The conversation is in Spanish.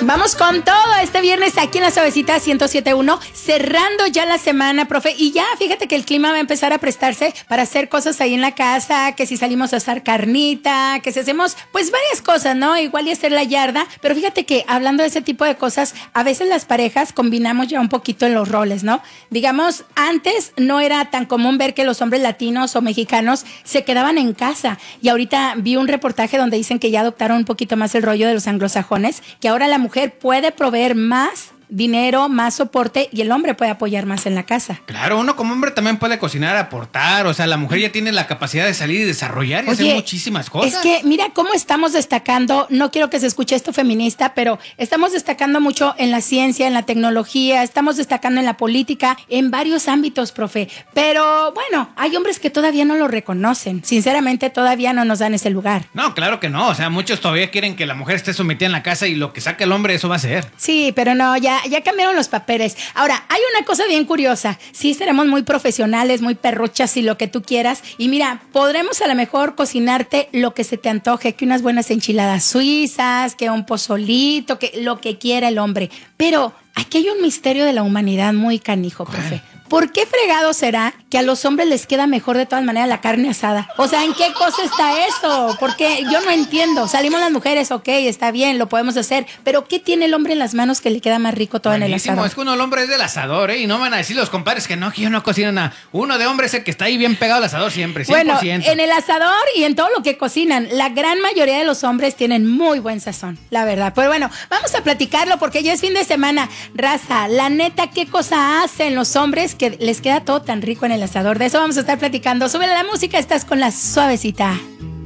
Vamos con todo este viernes aquí en la Suavecita 107.1, cerrando ya la semana, profe, y ya fíjate que el clima va a empezar a prestarse para hacer cosas ahí en la casa, que si salimos a asar carnita, que si hacemos pues varias cosas, ¿no? Igual y hacer la yarda, pero fíjate que hablando de ese tipo de cosas, a veces las parejas combinamos ya un poquito en los roles, ¿no? Digamos, antes no era tan común ver que los hombres latinos o mexicanos se quedaban en casa, y ahorita vi un reportaje donde dicen que ya adoptaron un poquito más el rollo de los anglosajones, que ahora la mujer puede proveer más dinero, más soporte y el hombre puede apoyar más en la casa. Claro, uno como hombre también puede cocinar, aportar, o sea, la mujer ya tiene la capacidad de salir y desarrollar y hacer muchísimas cosas. Es que mira cómo estamos destacando, no quiero que se escuche esto feminista, pero estamos destacando mucho en la ciencia, en la tecnología, estamos destacando en la política, en varios ámbitos, profe, pero bueno, hay hombres que todavía no lo reconocen, sinceramente todavía no nos dan ese lugar. No, claro que no, o sea, muchos todavía quieren que la mujer esté sometida en la casa y lo que saque el hombre, eso va a ser. Sí, pero no, ya cambiaron los papeles. Ahora, hay una cosa bien curiosa. Sí, seremos muy profesionales, muy perruchas y lo que tú quieras. Y mira, podremos a lo mejor cocinarte lo que se te antoje, que unas buenas enchiladas suizas, que un pozolito, que lo que quiera el hombre. Pero aquí hay un misterio de la humanidad muy canijo, profe. ¿Por qué fregado será que a los hombres les queda mejor de todas maneras la carne asada? O sea, ¿en qué cosa está eso? Porque yo no entiendo. Salimos las mujeres, ok, está bien, lo podemos hacer, pero ¿qué tiene el hombre en las manos que le queda más rico todo en el asador? Es que uno el hombre es del asador, ¿eh? Y no van a decir los compadres que no, que yo no cocino nada. Uno de hombre es el que está ahí bien pegado al asador siempre, 100%. Bueno, en el asador y en todo lo que cocinan, la gran mayoría de los hombres tienen muy buen sazón, la verdad. Pues bueno, vamos a platicarlo porque ya es fin de semana. Raza, la neta, ¿qué cosa hacen los hombres que les queda todo tan rico en el asador? De eso vamos a estar platicando. Súbele la música, estás con la Suavecita.